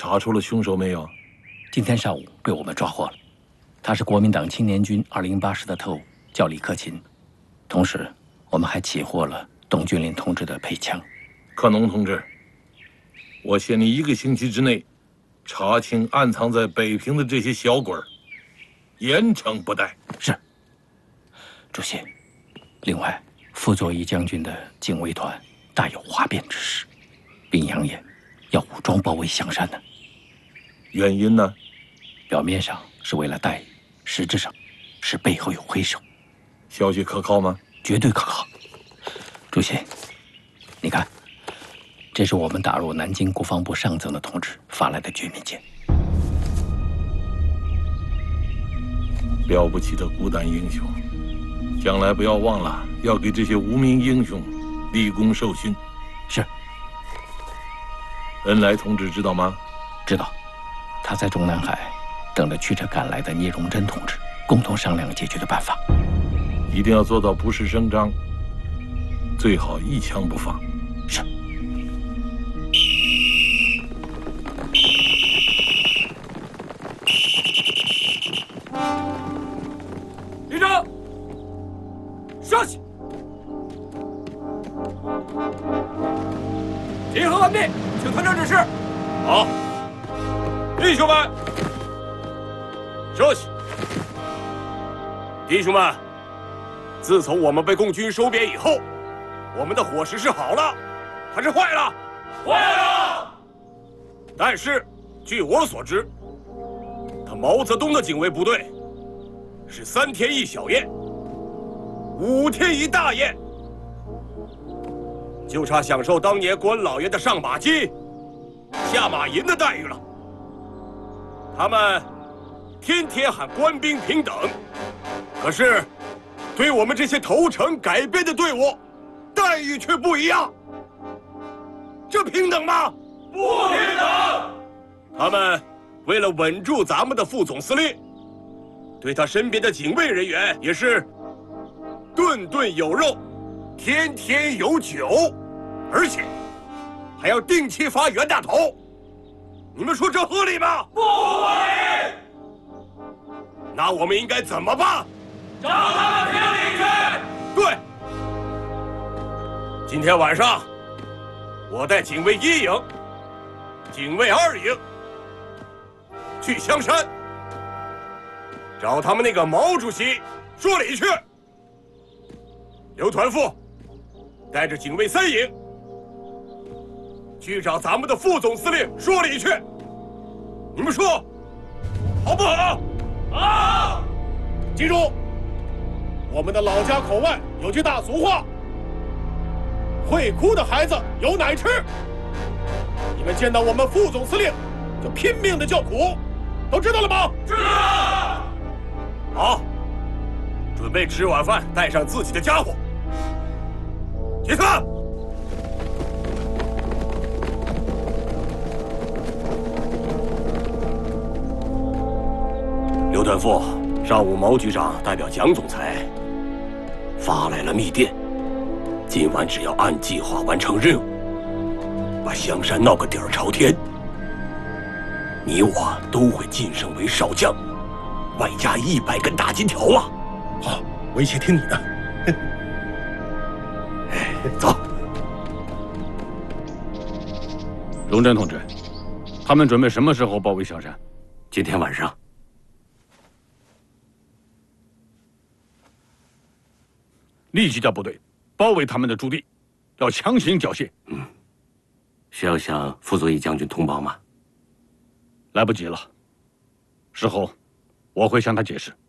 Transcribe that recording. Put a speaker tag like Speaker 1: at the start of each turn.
Speaker 1: 查出了凶手没有？
Speaker 2: 今天上午被我们抓获了，他是国民党青年军208师的特务，叫李克勤。同时，我们还起获了董俊林同志的配枪。
Speaker 1: 克农同志，我限你1个星期之内查清暗藏在北平的这些小鬼儿，严惩不贷。
Speaker 2: 是，主席。另外，傅作义将军的警卫团大有哗变之势，并扬言要武装包围香山呢。
Speaker 1: 原因呢？
Speaker 2: 表面上是为了待遇，实质上是背后有黑手。
Speaker 1: 消息可靠吗？
Speaker 2: 绝对可靠。主席，你看，这是我们打入南京国防部上层的同志发来的绝密件。
Speaker 1: 了不起的孤胆英雄，将来不要忘了要给这些无名英雄立功受勋。
Speaker 2: 是。
Speaker 1: 恩来同志知道吗？
Speaker 2: 知道，他在中南海等着驱车赶来的聂荣臻同志，共同商量解决的办法。
Speaker 1: 一定要做到不事声张，最好一枪不放。
Speaker 2: 是。
Speaker 3: 立正，稍息。集合完毕，请团长指示。
Speaker 1: 好，弟兄们，
Speaker 3: 稍息。弟兄们，自从我们被共军收编以后，我们的伙食是好了，还是坏了？坏了。但是，据我所知，他毛泽东的警卫部队是3天1小宴，5天1大宴，就差享受当年关老爷的上马鸡、下马银的待遇了。他们天天喊官兵平等，可是对我们这些投诚改编的队伍，待遇却不一样。这平等吗？不平等。他们为了稳住咱们的副总司令，对他身边的警卫人员也是顿顿有肉，天天有酒，而且还要定期发袁大头。你们说这合理吗？不合理。那我们应该怎么办？找他们评理去。对。今天晚上，我带警卫1营、警卫2营去香山，找他们那个毛主席说理去。刘团副带着警卫3营去找咱们的副总司令说理去。你们说好不好？好。记住，我们的老家口外有句大俗话：会哭的孩子有奶吃。你们见到我们副总司令就拼命的叫苦，都知道了吗？知道。好，准备吃晚饭，带上自己的家伙。解散。刘团副，上午毛局长代表蒋总裁发来了密电，今晚只要按计划完成任务，把香山闹个底儿朝天，你我都会晋升为少将，外加100根大金条啊！
Speaker 4: 好，我一切听你的。
Speaker 3: 走。
Speaker 5: 荣臻同志，他们准备什么时候包围香山？
Speaker 3: 今天晚上。
Speaker 5: 立即叫部队包围他们的驻地，要强行缴械。
Speaker 3: 需要向傅作义将军通报吗？
Speaker 5: 来不及了，事后我会向他解释。